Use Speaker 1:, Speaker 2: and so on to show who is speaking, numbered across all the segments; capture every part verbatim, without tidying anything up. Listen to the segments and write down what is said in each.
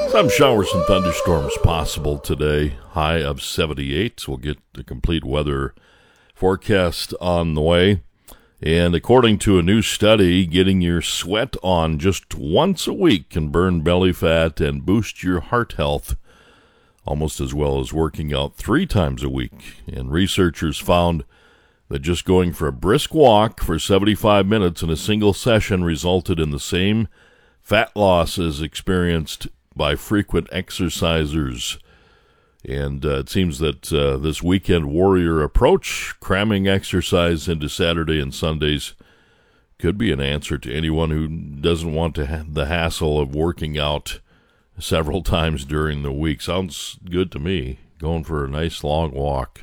Speaker 1: Some showers and thunderstorms possible today. High of seventy-eight. We'll get the complete weather forecast on the way. And according to a new study, getting your sweat on just once a week can burn belly fat and boost your heart health almost as well as working out three times a week. And researchers found that just going for a brisk walk for seventy-five minutes in a single session resulted in the same fat loss as experienced by frequent exercisers. And uh, it seems that uh, this weekend warrior approach, cramming exercise into Saturday and Sundays, could be an answer to anyone who doesn't want to ha- the hassle of working out several times during the week. Sounds good to me, going for a nice long walk.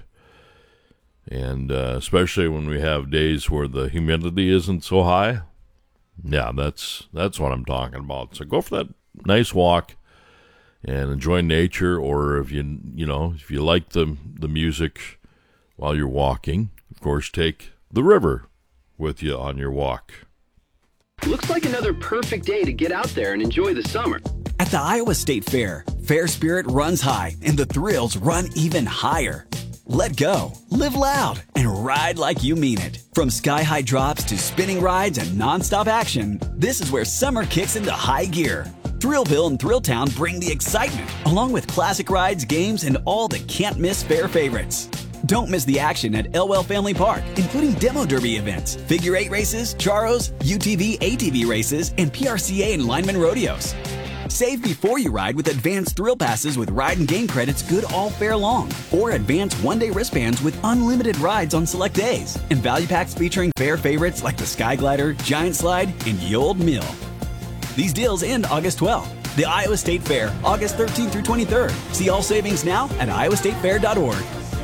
Speaker 1: And uh, especially when we have days where the humidity isn't so high. Yeah, that's that's what I'm talking about. So go for that nice walk and enjoy nature, or if you you know if you like the the music while you're walking, of course, take the river with you on your walk.
Speaker 2: Looks like another perfect day to get out there and enjoy the summer.
Speaker 3: At the Iowa State Fair, fair spirit runs high and the thrills run even higher. Let go, live loud, and ride like you mean it. From sky-high drops to spinning rides and non-stop action, this is where summer kicks into high gear. Thrillville and Thrilltown bring the excitement, along with classic rides, games, and all the can't-miss fair favorites. Don't miss the action at Elwell Family Park, including demo derby events, figure eight races, charros, U T V, A T V races, and P R C A and lineman rodeos. Save before you ride with advanced thrill passes with ride and game credits good all fair long, or advanced one-day wristbands with unlimited rides on select days, and value packs featuring fair favorites like the Sky Glider, Giant Slide, and Ye Olde Mill. These deals end August twelfth. The Iowa State Fair, August thirteenth through twenty-third. See all savings now at iowa state fair dot org.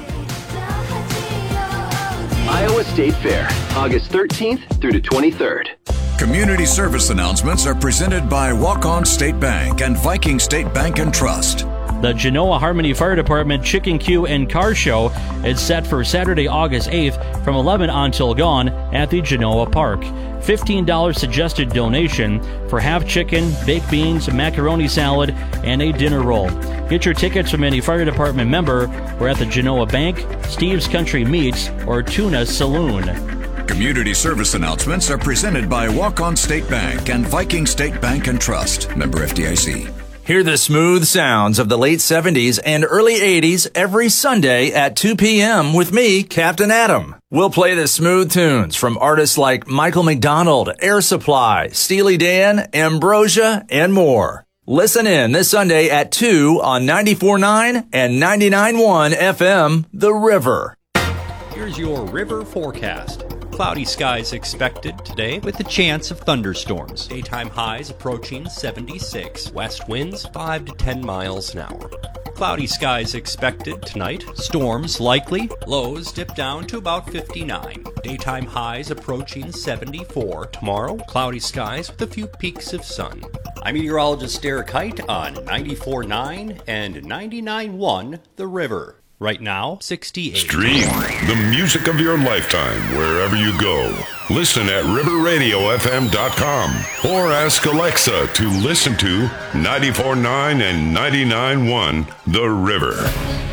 Speaker 2: Iowa State Fair, August thirteenth through the twenty-third.
Speaker 4: Community service announcements are presented by Walk-On State Bank and Viking State Bank and Trust.
Speaker 5: The Genoa Harmony Fire Department Chicken Q and Car Show is set for Saturday, August eighth from eleven until dawn at the Genoa Park. fifteen dollars suggested donation for half chicken, baked beans, macaroni salad, and a dinner roll. Get your tickets from any fire department member or at the Genoa Bank, Steve's Country Meats, or Tuna Saloon.
Speaker 4: Community service announcements are presented by Walk-On State Bank and Viking State Bank and Trust. Member F D I C.
Speaker 6: Hear the smooth sounds of the late seventies and early eighties every Sunday at two p.m. with me, Captain Adam. We'll play the smooth tunes from artists like Michael McDonald, Air Supply, Steely Dan, Ambrosia, and more. Listen in this Sunday at two on ninety-four point nine and ninety-nine point one F M, The River.
Speaker 7: Here's your river forecast. Cloudy skies expected today with a chance of thunderstorms. Daytime highs approaching seventy-six. West winds five to ten miles an hour. Cloudy skies expected tonight. Storms likely. Lows dip down to about fifty-nine. Daytime highs approaching seventy-four. Tomorrow, cloudy skies with a few peaks of sun. I'm meteorologist Derek Height on ninety-four point nine and ninety-nine point one The River. Right now, sixty-eight.
Speaker 8: Stream the music of your lifetime wherever you go. Listen at river radio f m dot com or ask Alexa to listen to ninety-four point nine and ninety-nine point one The River.